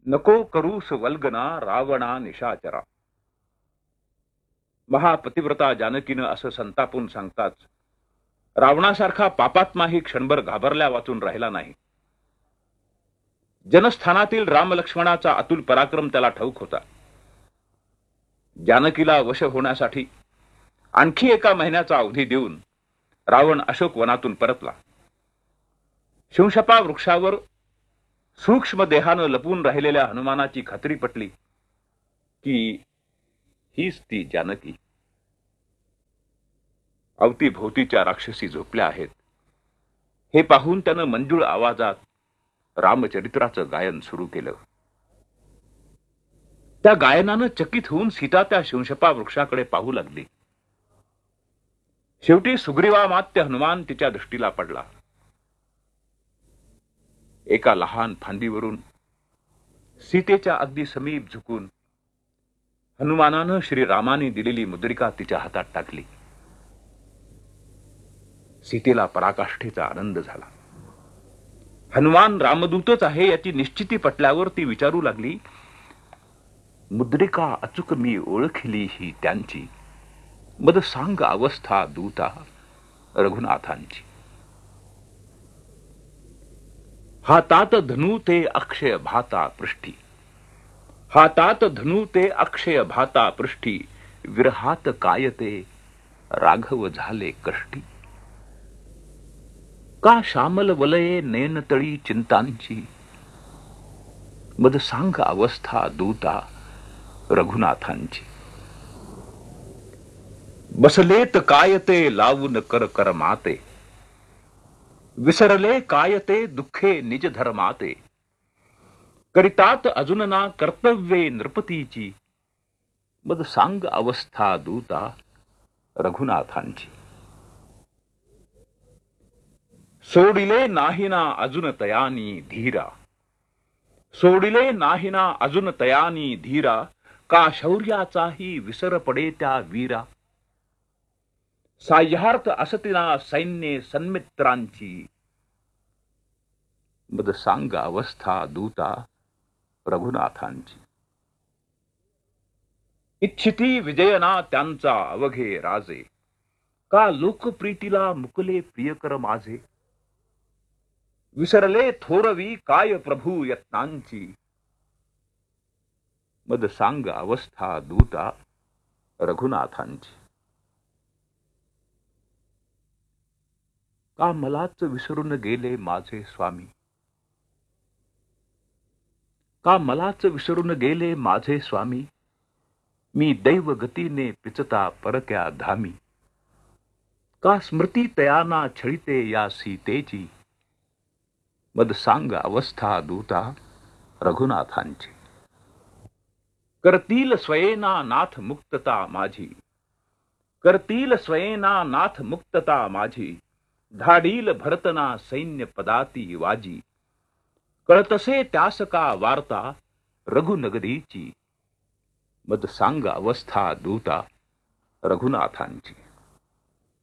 नको करूस वल्गना रावणा निशाचरा. महापतिव्रता जानकीनं असं संतापून सांगताच रावणासारखा पापात्माही क्षणभर घाबरल्या वाचून राहिला नाही. जनस्थानातील रामलक्ष्मणाचा अतुल पराक्रम त्याला ठाऊक होता. जानकीला वश होण्यासाठी आणखी एका महिन्याचा अवधी देऊन रावण अशोक वनातून परतला. शिंशपा वृक्षावर सूक्ष्म देहानं लपून राहिलेल्या हनुमानाची खात्री पटली की हीच ती जानकी. अवतीभोवतीच्या राक्षसी झोपल्या आहेत हे पाहून त्यानं मंजूळ आवाजात रामचरित्राचं गायन सुरू केलं. त्या गायनानं चकित होऊन सीता त्या शिंशपा वृक्षाकडे पाहू लागली. शेवटी सुग्रीवामात्य हनुमान तिच्या दृष्टीला पडला. एका लहान फांदीवरून सीतेच्या अगदी समीप झुकून हनुमानानं श्रीरामाने दिलेली मुद्रिका तिच्या हातात टाकली. सीतेला पराकाष्ठेचा आनंद झाला. हनुमान रामदूतच आहे याची निश्चिती पटल्यावर ती विचारू लागली, मुद्रिका अचूक मी ओळखली ही त्यांची, मद सांग अवस्था दूता रघुनाथांची. हातात धनु ते अक्षय भाता पृष्ठी, हातात धनु ते अक्षय भाता पृष्ठी, विरहात कायते राघव झाले कष्टी. का श्यामल वलये नयनतळी चिंतांची, मद सांग अवस्था दूता रघुनाथांची. बसलेत कायते लावून कर कर माते, विसरले कायते दुःखे निज धर्माते. करितात अजून ना कर्तव्ये नृपतीची, मद सांग अवस्था दूता रघुनाथांची. सोडिले नाहीना अजून तयानी धीरा, सोडिले नाहीना अजून तयानी धीरा. का शौर्याचाही विसर पडे त्या वीरा. साह्यार्थ असतिना सैन्ये सन्मित्रांची, मद सांग अवस्था दूता रघुनाथांची. इच्छिती विजयना त्यांचा अवघे राजे, का लोकप्रीतीला मुकले प्रियकर माझे. विसरले थोरवी काय प्रभू यत्नांची, मद सांग अवस्था दूता रघुनाथांची. का मलाच विसरून गेले माझे स्वामी, का मलाच विसरून गेले माझे स्वामी. मी दैव गतीने पिचता परक्या धामी, का स्मृती तयाना छळीते या सीतेची. मद सांग अवस्था दूता रघुनाथांची. करतील स्वयेना नाथ मुक्तता माझी, करतील स्वयेना नाथ मुक्तता माझी. धाडील भरतना सैन्य पदाती वाजी, कळतसे त्यास का वार्ता रघुनगरीची. मद सांग अवस्था दूता रघुनाथांची.